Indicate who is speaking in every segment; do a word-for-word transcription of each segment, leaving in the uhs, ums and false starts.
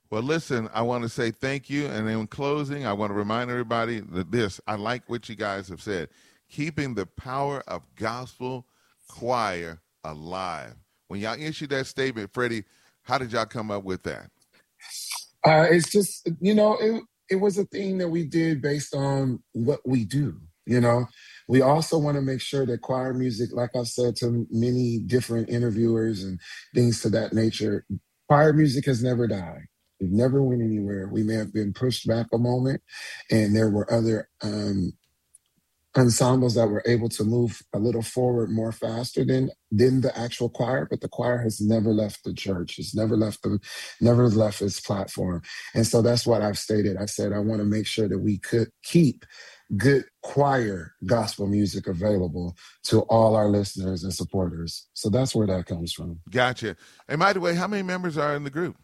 Speaker 1: Well, listen, I want to say thank you. And in closing, I want to remind everybody that this, I like what you guys have said, keeping the power of gospel choir alive. When y'all issued that statement, Freddie, how did y'all come up with that?
Speaker 2: Uh, it's just, you know, it, it was a thing that we did based on what we do, you know. We also want to make sure that choir music, like I've said to many different interviewers and things to that nature, choir music has never died. It never went anywhere. We may have been pushed back a moment, and there were other um, ensembles that were able to move a little forward more faster than than the actual choir, but the choir has never left the church. It's never left the, never left its platform. And so that's what I've stated. I said I want to make sure that we could keep good choir gospel music available to all our listeners and supporters. So that's where that comes from.
Speaker 1: Gotcha. And by the way, how many members are in the group?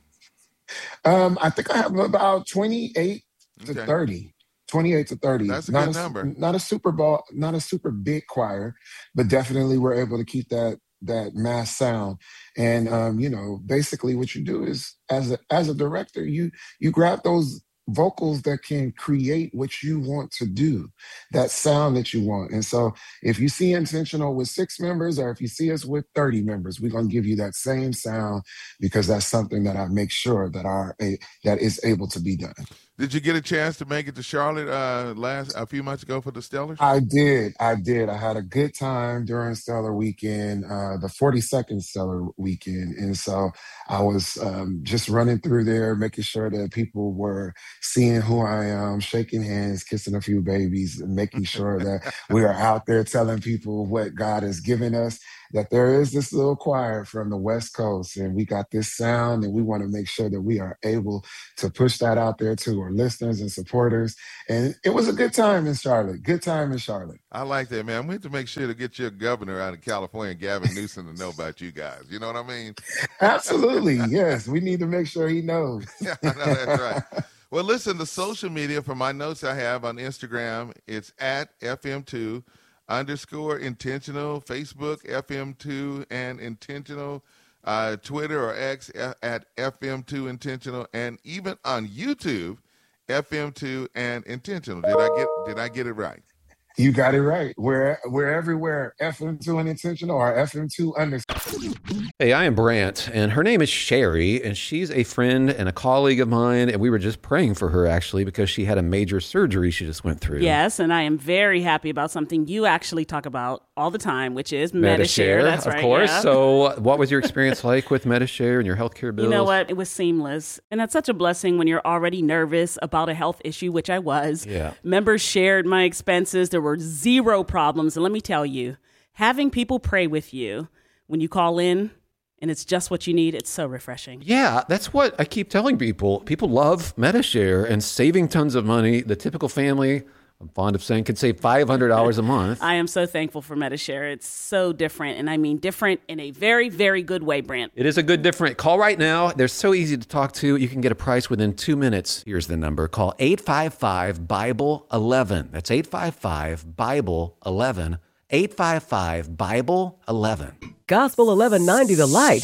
Speaker 2: Um, I think I have about twenty-eight to
Speaker 1: Okay.
Speaker 2: thirty. twenty-eight to thirty.
Speaker 1: That's a
Speaker 2: not
Speaker 1: good
Speaker 2: a,
Speaker 1: number.
Speaker 2: Not a super ball, not a super big choir, but definitely we're able to keep that that mass sound. And um, you know, basically what you do is as a as a director, you you grab those vocals that can create what you want to do, that sound that you want. And so if you see Intentional with six members or if you see us with thirty members, we're going to give you that same sound because that's something that I make sure that are a, that is able to be done.
Speaker 1: Did you get a chance to make it to Charlotte uh, last a few months ago for the Stellars?
Speaker 2: I did. I did. I had a good time during Stellar Weekend, uh, the forty-second Stellar Weekend. And so I was um, just running through there, making sure that people were seeing who I am, shaking hands, kissing a few babies, and making sure that we are out there telling people what God has given us, that there is this little choir from the West Coast and we got this sound and we want to make sure that we are able to push that out there to our listeners and supporters. And it was a good time in Charlotte. Good time in Charlotte.
Speaker 1: I like that, man. We have to make sure to get your governor out of California, Gavin Newsom, to know about you guys. You know what I mean?
Speaker 2: Absolutely. Yes. We need to make sure he knows.
Speaker 1: Yeah, I know that's right. Well, listen, the social media for my notes I have on Instagram, it's at F M two underscore intentional, Facebook F M two and intentional, uh, Twitter or X at F M two intentional, and even on YouTube, F M two and intentional. Did I get did I get it right?
Speaker 2: You got it right. We're we're everywhere. F M two and intentional or F M two underscore.
Speaker 3: Hey, I am Brant, and her name is Sherry, and she's a friend and a colleague of mine, and we were just praying for her, actually, because she had a major surgery she just went through.
Speaker 4: Yes, and I am very happy about something you actually talk about all the time, which is
Speaker 3: Metashare.
Speaker 4: Metashare. That's
Speaker 3: of
Speaker 4: right,
Speaker 3: course.
Speaker 4: yeah.
Speaker 3: So what was your experience like with Metashare and your healthcare bills?
Speaker 4: You know what? It was seamless. And that's such a blessing when you're already nervous about a health issue, which I was.
Speaker 3: Yeah.
Speaker 4: Members shared my expenses. There were zero problems. And let me tell you, having people pray with you when you call in, and it's just what you need, it's so refreshing.
Speaker 3: Yeah, that's what I keep telling people. People love Metashare and saving tons of money. The typical family, I'm fond of saying, could save five hundred dollars a month.
Speaker 4: I am so thankful for Metashare. It's so different, and I mean different in a very, very good way, Brant.
Speaker 3: It is a good different. Call right now. They're so easy to talk to. You can get a price within two minutes. Here's the number. Call eight five five, Bible eleven. That's eight five five, Bible eleven. eight five five, Bible eleven.
Speaker 5: Gospel eleven ninety The Light.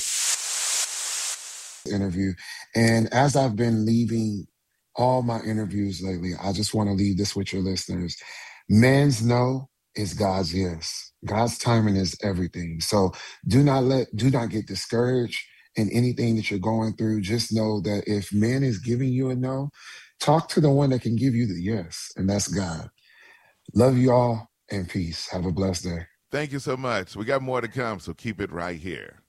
Speaker 2: Interview. And as I've been leaving all my interviews lately, I just want to leave this with your listeners. Man's no is God's yes. God's timing is everything. So do not let, do not get discouraged in anything that you're going through. Just know that if man is giving you a no, talk to the one that can give you the yes, and that's God. Love you all and peace. Have a blessed day.
Speaker 1: Thank you so much. We got more to come, so keep it right here.